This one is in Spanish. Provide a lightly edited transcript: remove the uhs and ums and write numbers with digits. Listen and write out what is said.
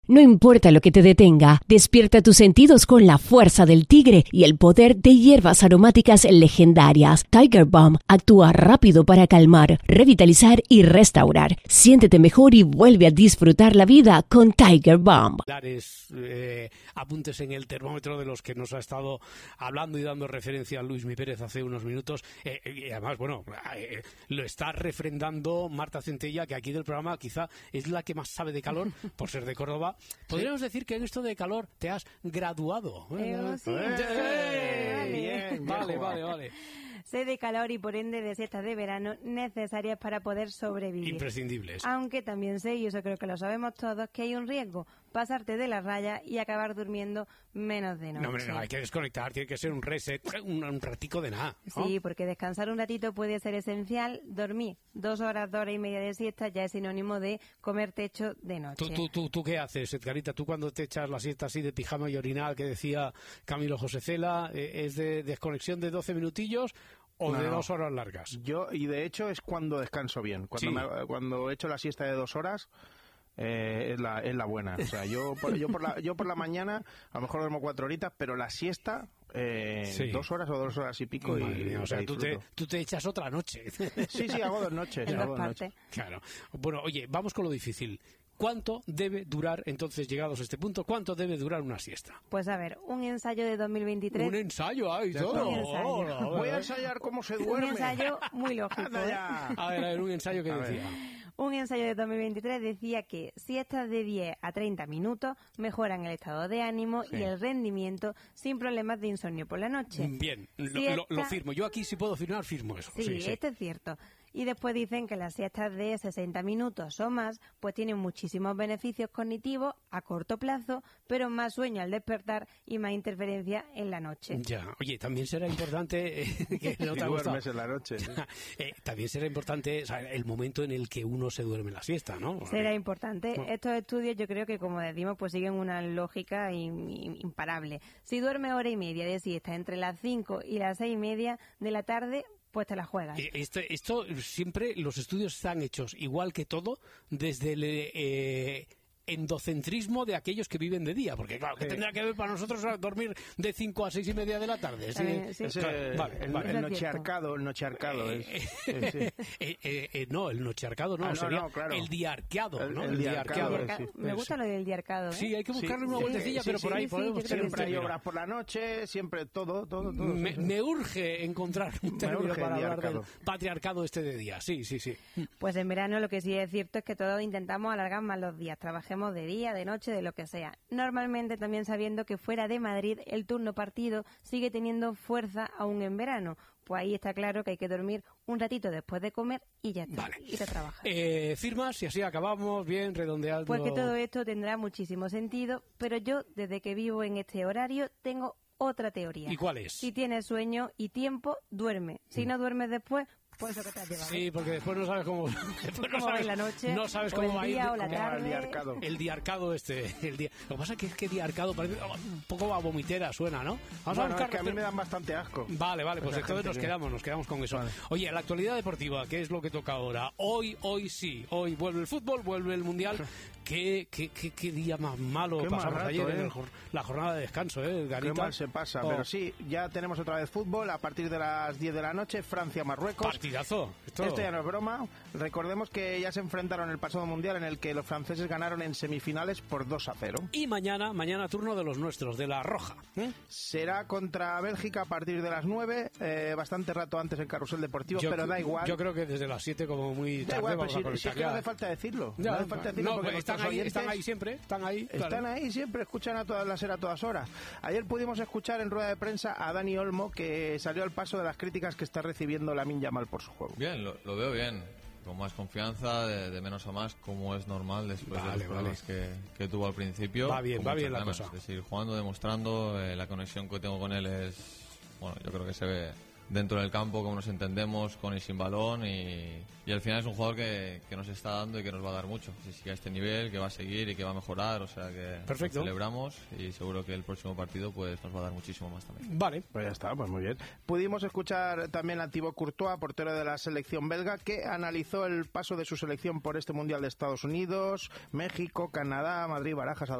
No importa lo que te detenga, despierta tus sentidos con la fuerza del tigre y el poder de hierbas aromáticas legendarias. Tiger Balm actúa rápido para calmar, revitalizar y restaurar. Siéntete mejor y vuelve a disfrutar la vida con Tiger Balm. Apuntes en el termómetro de los que nos ha estado hablando y dando referencia a Luis Mi Pérez hace unos minutos. Y además, lo está refrendando Marta Centella, que aquí del programa quizá es la que más sabe de calor, por ser de Córdoba. Podríamos decir que en esto de calor te has graduado. Sí. Bien, vale. Sé de calor y por ende de siestas de verano necesarias para poder sobrevivir. Imprescindibles. Aunque también sé, y eso creo que lo sabemos todos, que hay un riesgo, pasarte de la raya y acabar durmiendo menos de noche. No, hay que desconectar, tiene que ser un reset, un ratico de nada, ¿no? Sí, porque descansar un ratito puede ser esencial. Dormir 2 horas, 2 horas y media de siesta ya es sinónimo de comer techo de noche. ¿Tú qué haces, Edgarita? ¿Tú cuando te echas la siesta así de pijama y orinal que decía Camilo José Cela, es de desconexión de 12 minutillos o de 2 horas largas? Y de hecho es cuando descanso bien. Cuando he hecho la siesta de 2 horas... es la buena. O sea, yo por la mañana a lo mejor duermo 4 horitas, pero la siesta 2 horas o 2 horas y pico. O sea, tú te echas otra noche. Sí, hago 2 noches. Claro. Bueno, oye, vamos con lo difícil. ¿Cuánto debe durar, entonces, llegados a este punto, cuánto debe durar una siesta? Pues a ver, un ensayo de 2023... ¿Un ensayo? ¡Ay, todo! Voy a ensayar cómo se duerme. Un ensayo muy lógico. A ver, un ensayo que decía... Un ensayo de 2023 decía que siestas de 10 a 30 minutos mejoran el estado de ánimo y el rendimiento sin problemas de insomnio por la noche. Bien, lo firmo. Yo aquí si puedo firmar, firmo eso. Sí, esto es cierto. Y después dicen que las siestas de 60 minutos o más pues tienen muchísimos beneficios cognitivos a corto plazo, pero más sueño al despertar y más interferencia en la noche. Ya, oye, también será importante que no te duermes en la noche. ¿Sí? También será importante, o sea, el momento en el que uno se duerme la siesta, ¿no? Será importante. Estos estudios yo creo que, como decimos, pues siguen una lógica imparable. Si duermes hora y media de siesta entre las 5 y las 6 y media de la tarde, pues te la juegas. Esto siempre, los estudios están hechos igual que todo, desde el endocentrismo de aquellos que viven de día, porque claro, ¿qué tendrá que ver para nosotros dormir de 5 a 6 y media de la tarde? Sí. El nochearcado. No, el nochearcado no, sería claro. El diarqueado, ¿no? El diarquado. Me gusta lo del diarcado. Sí, hay que buscarle una vueltecilla, pero por ahí podemos... Siempre hay obras por la noche, siempre todo. Me urge encontrar un término para hablar del patriarcado de día. Sí. Pues en verano lo que sí es cierto es que todos intentamos alargar más los días, trabajemos de día, de noche, de lo que sea. Normalmente también sabiendo que fuera de Madrid el turno partido sigue teniendo fuerza aún en verano. Pues ahí está claro que hay que dormir un ratito después de comer y ya está. Vale. Y te trabajas. Firmas y así acabamos bien redondeando. Pues que todo esto tendrá muchísimo sentido, pero yo desde que vivo en este horario tengo otra teoría. ¿Y cuál es? Si tienes sueño y tiempo, duerme. Si no duermes después, pues eso que te has llevado. Sí, porque después no sabes cómo... ¿Cómo va la noche? No sabes cómo va a ir. O la tarde. El diarcado Lo que pasa es que diarcado parece un poco a vomitera suena, ¿no? Vamos a buscar, que a mí me dan bastante asco. Vale, pues entonces nos quedamos con eso. Vale. Oye, la actualidad deportiva, ¿qué es lo que toca ahora? Hoy sí. Hoy vuelve el fútbol, vuelve el Mundial. ¿Qué día más malo pasamos ayer? La jornada de descanso, Garita. Qué mal se pasa, pero sí, ya tenemos otra vez fútbol a partir de las 10 de la noche, Francia-Marruecos. Partidazo. Esto ya no es broma. Recordemos que ya se enfrentaron el pasado Mundial en el que los franceses ganaron en semifinales por 2-0. Y mañana turno de los nuestros, de la Roja. Será contra Bélgica a partir de las 9, bastante rato antes en Carrusel Deportivo, pero da igual. Yo creo que desde las 7 como muy tarde. Da igual, si es que no hace falta decirlo. No hace falta decirlo porque están ahí siempre. Están ahí siempre, escuchan a todas horas. Ayer pudimos escuchar en rueda de prensa a Dani Olmo, que salió al paso de las críticas que está recibiendo Lamine Yamal por su juego. Bien, lo veo bien. Con más confianza, de menos a más, como es normal después de los problemas que tuvo al principio. Va bien la cosa. Es decir, jugando, demostrando, la conexión que tengo con él es... Bueno, yo creo que se ve dentro del campo, cómo nos entendemos con y sin balón, y al final es un jugador que nos está dando y que nos va a dar mucho. Si sigue a este nivel, que va a seguir y que va a mejorar, o sea que perfecto. Lo celebramos y seguro que el próximo partido pues nos va a dar muchísimo más también. Vale. Pues ya está, pues muy bien. Pudimos escuchar también a Thibaut Courtois, portero de la selección belga, que analizó el paso de su selección por este Mundial de Estados Unidos, México, Canadá, Madrid, Barajas,